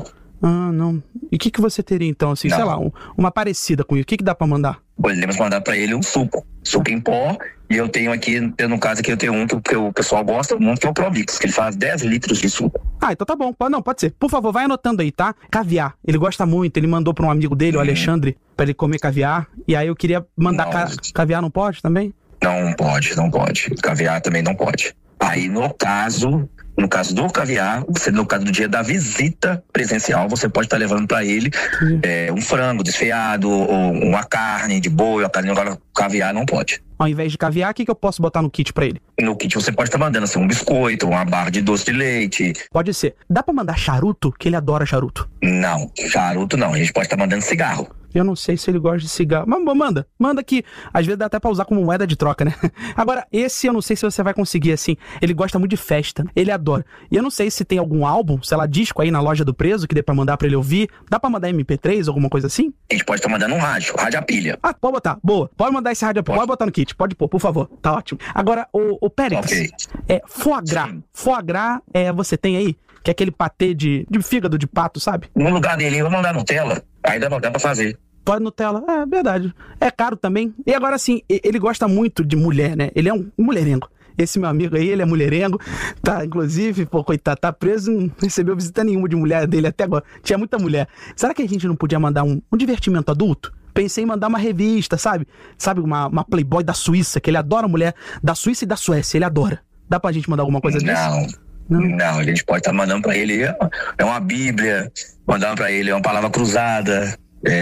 Ah, não. E o que você teria então, assim, sei lá, uma parecida com isso? O que dá pra mandar? Podemos mandar pra ele um suco em pó. E eu tenho aqui, no caso aqui, eu tenho um que o pessoal gosta muito, que é o Promix, que ele faz 10 litros de suco. Ah, então tá bom. Não, pode ser. Por favor, vai anotando aí, tá? Caviar. Ele gosta muito, ele mandou pra um amigo dele, o Alexandre, pra ele comer caviar. E aí eu queria mandar caviar, não pode também? Não pode. Caviar também não pode. Aí no caso do caviar, no caso do dia da visita presencial, você pode estar levando para ele um frango desfiado, ou uma carne de boi, agora caviar não pode. Ao invés de caviar, o que eu posso botar no kit para ele? No kit você pode estar mandando assim, um biscoito, uma barra de doce de leite. Pode ser. Dá para mandar charuto? Que ele adora charuto. Não, charuto não. A gente pode estar mandando cigarro. Eu não sei se ele gosta de cigarro. Mas manda que às vezes dá até pra usar como moeda de troca, né? Agora, esse eu não sei se você vai conseguir, assim. Ele gosta muito de festa, ele adora. E eu não sei se tem algum álbum, sei lá, disco aí na loja do Preso, que dê pra mandar pra ele ouvir. Dá pra mandar MP3, alguma coisa assim? A gente pode estar mandando um rádio a pilha. Ah, pode botar, boa. Pode mandar esse rádio a pilha, pode botar no kit, pode pôr, por favor. Tá ótimo. Agora, o Périx, foie gras. Sim. Foie gras, você tem aí? Que é aquele patê de fígado de pato, sabe? No lugar dele, eu vou mandar Nutella. Ainda não dá pra fazer. Pode Nutella, é verdade. É caro também. E agora, assim, ele gosta muito de mulher, né? Ele é um mulherengo. Esse meu amigo aí, ele é mulherengo. Tá, inclusive, coitado, tá preso, não recebeu visita nenhuma de mulher dele até agora. Tinha muita mulher. Será que a gente não podia mandar um divertimento adulto? Pensei em mandar uma revista, sabe? Sabe, uma Playboy da Suíça, que ele adora mulher da Suíça e da Suécia, ele adora. Dá pra gente mandar alguma coisa disso? Não, a gente pode estar mandando pra ele uma bíblia, mandando pra ele uma palavra cruzada,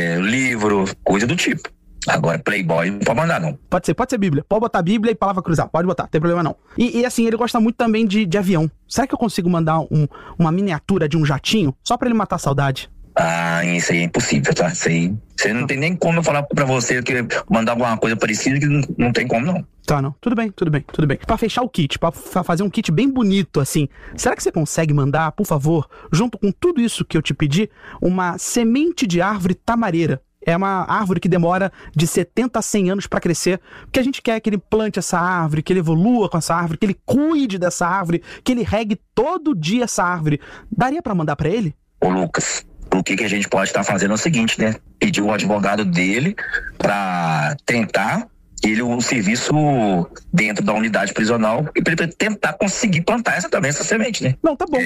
livro, coisa do tipo. Agora, Playboy não pode mandar, não. Pode ser Bíblia. Pode botar Bíblia e palavra cruzada. Pode botar, não tem problema não. E assim, ele gosta muito também de avião. Será que eu consigo mandar uma miniatura de um jatinho? Só pra ele matar a saudade? Ah, isso aí é impossível, tá? Isso aí, você não tem nem como eu falar pra você que mandar alguma coisa parecida, que não tem como, não. Tá, não. Tudo bem. Pra fechar o kit, pra fazer um kit bem bonito, assim, será que você consegue mandar, por favor, junto com tudo isso que eu te pedi, uma semente de árvore tamareira? É uma árvore que demora de 70 a 100 anos pra crescer, porque a gente quer que ele plante essa árvore, que ele evolua com essa árvore, que ele cuide dessa árvore, que ele regue todo dia essa árvore. Daria pra mandar pra ele? Ô, Lucas, o que a gente pode estar fazendo é o seguinte, né? Pedir o advogado dele pra tentar um serviço dentro da unidade prisional e pra ele tentar conseguir plantar essa semente, né? Não, tá bom.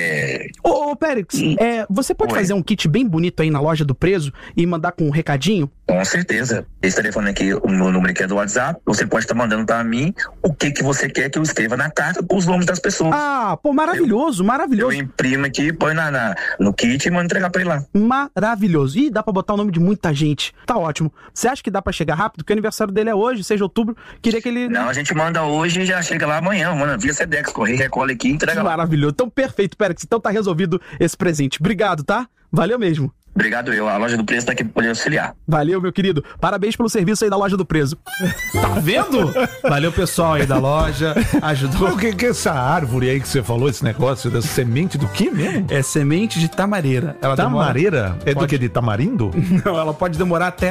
Ô, Périx, você pode fazer um kit bem bonito aí na loja do Preso e mandar com um recadinho? Com certeza. Esse telefone aqui, o meu número aqui é do WhatsApp. Você pode estar mandando pra mim o que você quer que eu escreva na carta com os nomes das pessoas. Ah, pô, maravilhoso. Eu imprimo aqui, põe no kit e mando entregar pra ele lá. Maravilhoso. Ih, dá pra botar o nome de muita gente. Tá ótimo. Você acha que dá pra chegar rápido? Porque o aniversário dele é hoje, 6 de outubro. Queria que ele... Não, a gente manda hoje e já chega lá amanhã. Manda via Sedex, correio, recolhe aqui e entrega lá. Maravilhoso. Então, perfeito, Périx. Então tá resolvido esse presente. Obrigado, tá? Valeu mesmo. Obrigado eu. A loja do Preso tá aqui pra poder auxiliar. Valeu, meu querido. Parabéns pelo serviço aí da loja do Preso. Tá vendo? Valeu, pessoal aí da loja. Ajudou. O que é essa árvore aí que você falou, esse negócio da semente do que mesmo? É semente de tamareira. Tamareira? Do que? De tamarindo? Não, ela pode demorar até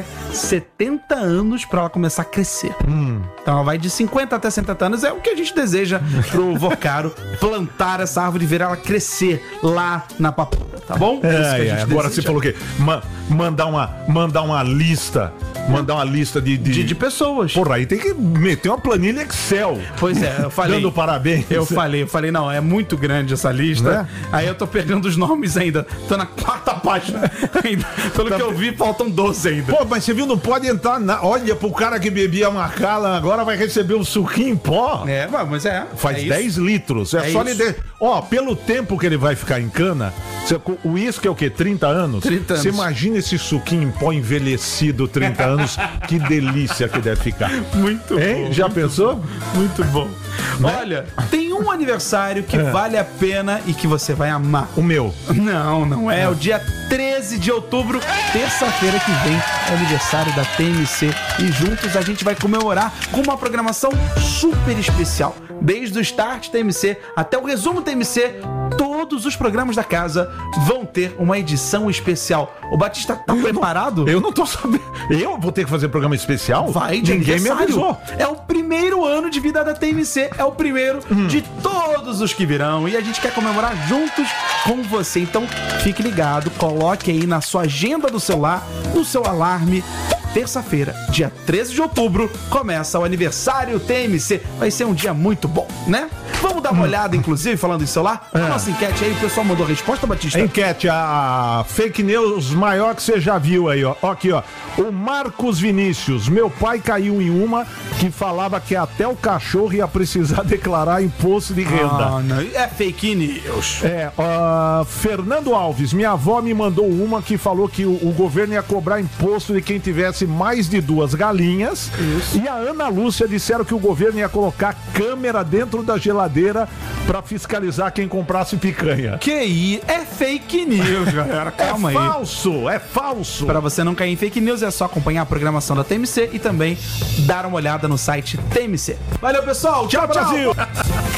70 anos pra ela começar a crescer. Então ela vai de 50 até 70 anos. É o que a gente deseja pro Vocaro, plantar essa árvore e ver ela crescer lá na papoula, tá bom? Agora você falou o quê? Mandar uma lista. Mandar uma lista de pessoas. Porra, aí tem que meter uma planilha Excel. Pois é, eu falei. Dando parabéns. Eu falei, não, é muito grande essa lista. Né? Aí eu tô pegando os nomes ainda. Tô na 4ª página ainda. Pelo que eu vi, faltam 12 ainda. Pô, mas você viu, não pode entrar Olha, pro cara que bebia Macallan, agora vai receber um suquinho em pó. Mas Faz 10 litros. Só ele... Ó, pelo tempo que ele vai ficar em cana, o uísque é o quê? 30 anos? 30 anos. Você imagina esse suquinho em pó envelhecido 30 anos, que delícia que deve ficar. Muito bom. Já pensou? Bom. Muito bom. Né? Olha, tem um aniversário que vale a pena e que você vai amar. O meu? Não é. O dia 13 de outubro, terça-feira que vem, é aniversário da TMC. E juntos a gente vai comemorar com uma programação super especial. Desde o Start TMC até o Resumo TMC, todos todos os programas da casa vão ter uma edição especial. O Batista tá preparado? Eu não tô sabendo. Eu vou ter que fazer programa especial? Vai, de ninguém me aniversário. avisou. É o primeiro ano de vida da TMC, é o primeiro de todos os que virão. E a gente quer comemorar juntos com você. Então, fique ligado, coloque aí na sua agenda do celular, no seu alarme. Terça-feira, dia 13 de outubro, começa o aniversário TMC. Vai ser um dia muito bom, né? Vamos dar uma olhada, inclusive, falando em celular. A nossa enquete aí, o pessoal mandou a resposta, Batista? Enquete, a fake news maior que você já viu aí, ó. Aqui, ó. O Marcos Vinícius. Meu pai caiu em uma que falava que até o cachorro ia precisar declarar imposto de renda. Ah, não. É fake news. Fernando Alves. Minha avó me mandou uma que falou que o governo ia cobrar imposto de quem tivesse mais de 2 galinhas. Isso. E a Ana Lúcia disseram que o governo ia colocar câmera dentro da geladeira pra fiscalizar quem comprasse picanha. É fake news, galera. Calma aí. É falso. Pra você não cair em fake news, é só acompanhar a programação da TMC e também dar uma olhada no site TMC. Valeu, pessoal. Tchau, Brasil.